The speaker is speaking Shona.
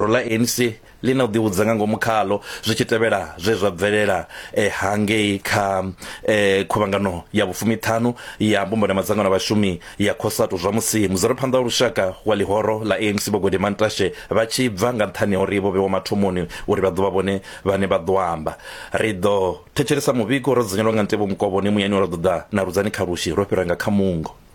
ḽihoro ḽa ANC ḽi na u ḓivhudza nga ngomu khaḽo zwi tshi tevhela zwe zwa bvelela hangei kha khuvhangano ya vhufumiṱhanu ya mbumbano ya madzangano a vhashumi ya COSATU zwa musi muzoraphanḓa wa lushaka wa ḽihoro ḽa ANC Vho Gwede Mantashe vha tshi bva nga nṱhani ha uri vho vhewa mathomoni uri vha ḓovha vhone vhane vha ḓo amba. Ri ḓo thetshelesa muvhigo ro dzunyelwa nga Ntevho Mukovhoni muyani wa ro ḓo ḓa na Rudzani Khalushi ro fhira nga kha Mungo.